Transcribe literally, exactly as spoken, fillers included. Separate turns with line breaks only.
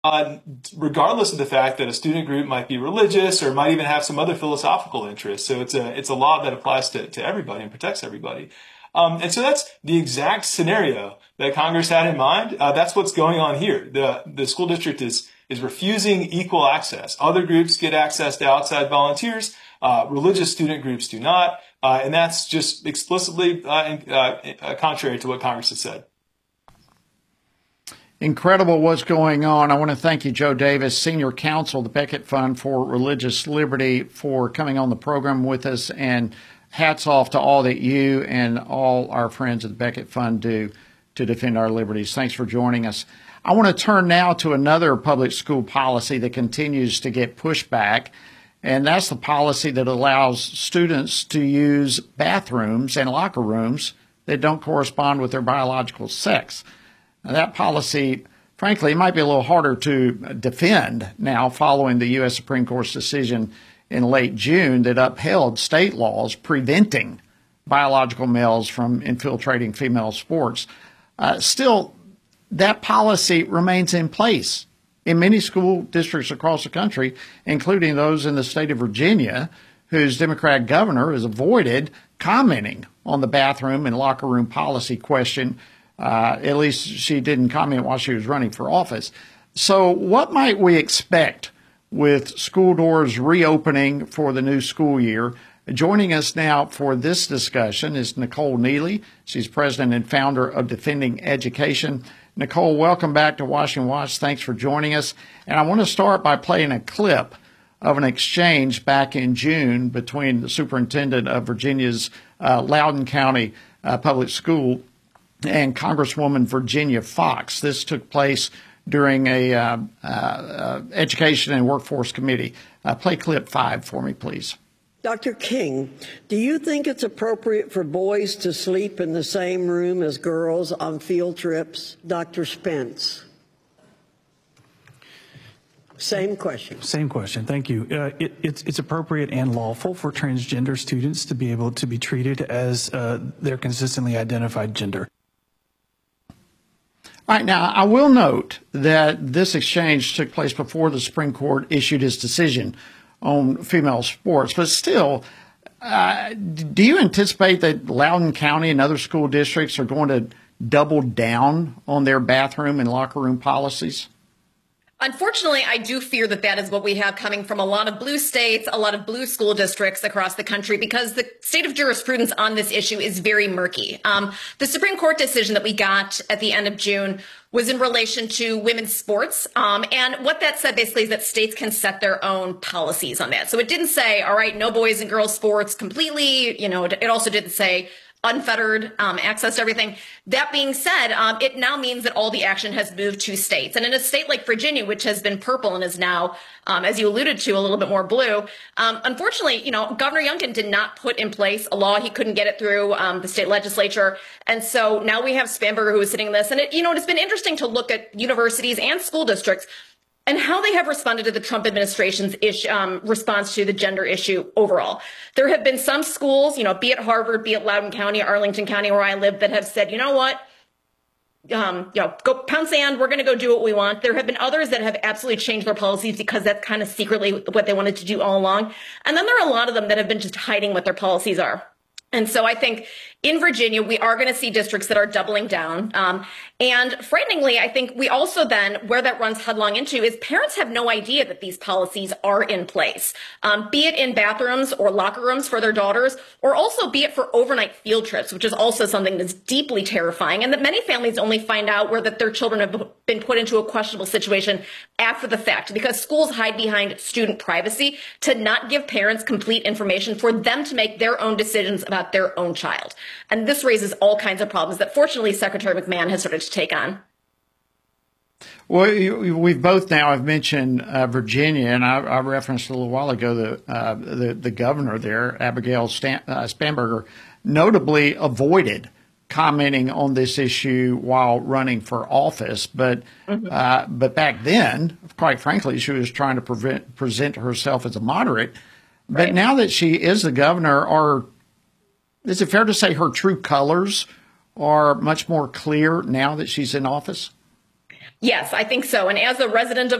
uh, regardless of the fact that a student group might be religious or might even have some other philosophical interests. So it's a it's a law that applies to, to everybody and protects everybody. Um, and so that's the exact scenario that Congress had in mind. Uh, that's what's going on here. The the school district is is refusing equal access. Other groups get access to outside volunteers. Uh, religious student groups do not. Uh, and that's just explicitly uh, in, uh, contrary to what Congress has said.
Incredible what's going on. I want to thank you, Joe Davis, Senior Counsel, the Becket Fund for Religious Liberty, for coming on the program with us. And hats off to all that you and all our friends at the Becket Fund do to defend our liberties. Thanks for joining us. I want to turn now to another public school policy that continues to get pushback, and that's the policy that allows students to use bathrooms and locker rooms that don't correspond with their biological sex. Now, that policy, frankly, might be a little harder to defend now following the U S Supreme Court's decision in late June that upheld state laws preventing biological males from infiltrating female sports. Uh, still, that policy remains in place in many school districts across the country, including those in the state of Virginia, whose Democrat governor has avoided commenting on the bathroom and locker room policy question. Uh, at least she didn't comment while she was running for office. So what might we expect with school doors reopening for the new school year? Joining us now for this discussion is Nicole Neily. She's president and founder of Defending Education. Nicole, welcome back to Washington Watch. Thanks for joining us. And I want to start by playing a clip of an exchange back in June between the superintendent of Virginia's uh, Loudoun County uh, Public School and Congresswoman Virginia Foxx. This took place during a uh, uh, Education and Workforce Committee. Uh, play clip five for me, please.
Doctor King, do you think it's appropriate for boys to sleep in the same room as girls on field trips? Doctor Spence. Same question.
Same question. Thank you. Uh, it, it's, it's appropriate and lawful for transgender students to be able to be treated as uh, their consistently identified gender.
All right. Now, I will note that this exchange took place before the Supreme Court issued its decision on female sports. But still, uh, do you anticipate that Loudoun County and other school districts are going to double down on their bathroom and locker room policies?
Unfortunately, I do fear that that is what we have coming from a lot of blue states, a lot of blue school districts across the country, because the state of jurisprudence on this issue is very murky. Um, the Supreme Court decision that we got at the end of June was in relation to women's sports. Um, and what that said basically is that states can set their own policies on that. So it didn't say, all right, no boys and girls sports completely. You know, it also didn't say unfettered um, access to everything. That being said, um, it now means that all the action has moved to states. And in a state like Virginia, which has been purple and is now, um, as you alluded to, a little bit more blue, um, unfortunately, you know, Governor Youngkin did not put in place a law. He couldn't get it through um, the state legislature. And so now we have Spanberger, who is sitting in this. And, it, you know, it's been interesting to look at universities and school districts and how they have responded to the Trump administration's ish, um, response to the gender issue overall. There have been some schools, you know, be it Harvard, be it Loudoun County, Arlington County, where I live, that have said, you know what, um, you know, go pound sand, we're going to go do what we want. There have been others that have absolutely changed their policies because that's kind of secretly what they wanted to do all along. And then there are a lot of them that have been just hiding what their policies are. And so I think in Virginia, we are going to see districts that are doubling down. Um, and frighteningly, I think we also then, where that runs headlong into, is parents have no idea that these policies are in place, um, be it in bathrooms or locker rooms for their daughters, or also be it for overnight field trips, which is also something that's deeply terrifying, and that many families only find out where that their children have been put into a questionable situation after the fact, because schools hide behind student privacy to not give parents complete information for them to make their own decisions about their own child. And this raises all kinds of problems that fortunately Secretary McMahon has started to take on.
Well, we've both now have mentioned uh, Virginia, and I, I referenced a little while ago the uh, the, the governor there, Abigail Stan, uh, Spanberger, notably avoided commenting on this issue while running for office. But mm-hmm. uh, but back then, quite frankly, she was trying to prevent, present herself as a moderate. But right. Now that she is the governor, are is it fair to say her true colors are much more clear now that she's in office?
Yes, I think so. And as a resident of